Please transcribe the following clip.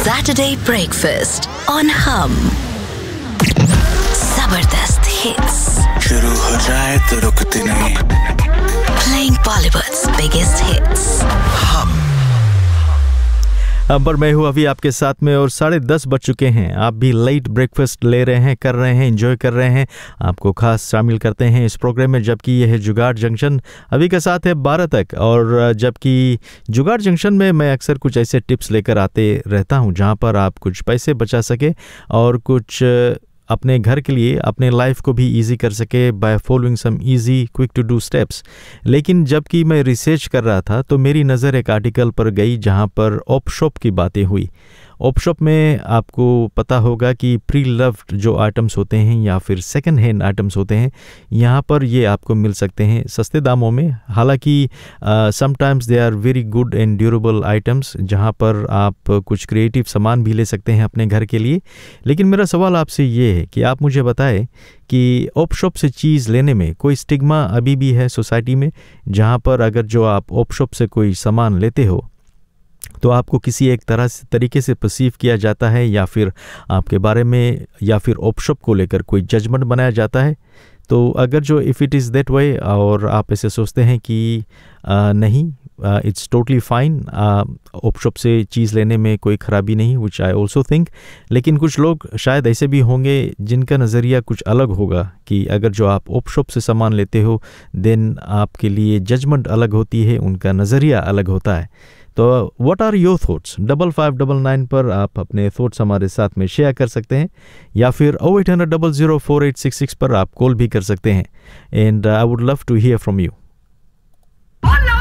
Saturday breakfast on Hum. Zabardast hits. शुरू हो जाए तो रुकती नहीं. Playing Bollywood's biggest hits. हम अंबर मैं हूँ अभी आपके साथ में और 10:30 बज चुके हैं. आप भी लेट ब्रेकफास्ट ले रहे हैं, कर रहे हैं, एंजॉय कर रहे हैं. आपको खास शामिल करते हैं इस प्रोग्राम में, जबकि यह है जुगाड़ जंक्शन. अभी के साथ है 12 तक. और जबकि जुगाड़ जंक्शन में मैं अक्सर कुछ ऐसे टिप्स लेकर आते रहता हूँ जहाँ पर आप कुछ पैसे बचा सके और कुछ अपने घर के लिए, अपने लाइफ को भी इजी कर सके by following some easy quick to do steps. लेकिन जबकि मैं रिसर्च कर रहा था तो मेरी नज़र एक आर्टिकल पर गई जहां पर ऑप शॉप की बातें हुई. ऑप शॉप में आपको पता होगा कि प्री लव्ड जो आइटम्स होते हैं या फिर सेकंड हैंड आइटम्स होते हैं, यहाँ पर ये आपको मिल सकते हैं सस्ते दामों में. हालांकि sometimes they are very good and durable items जहाँ पर आप कुछ क्रिएटिव सामान भी ले सकते हैं अपने घर के लिए. लेकिन मेरा सवाल आपसे ये है कि आप मुझे बताएं कि ऑप शॉप से चीज़ लेने में कोई स्टिग्मा अभी भी है सोसाइटी में, जहाँ पर अगर जो आप ऑप शॉप से कोई सामान लेते हो तो आपको किसी एक तरीके से परसीव किया जाता है, या फिर आपके बारे में या फिर ऑप शॉप को लेकर कोई जजमेंट बनाया जाता है. तो अगर जो if it is that way और आप ऐसे सोचते हैं कि नहीं, it's totally fine, op shop से चीज़ लेने में कोई ख़राबी नहीं, विच आई ऑल्सो थिंक. लेकिन कुछ लोग शायद ऐसे भी होंगे जिनका नज़रिया कुछ अलग होगा कि अगर जो आप ऑप शॉप से सामान लेते हो देन आपके लिए जजमेंट अलग होती है, उनका नज़रिया अलग होता है. तो व्हाट आर योर थॉट्स? 5599 पर आप अपने थॉट्स हमारे साथ में शेयर कर सकते हैं, या फिर 0800 004866 पर आप कॉल भी कर सकते हैं. And I would love to here from you.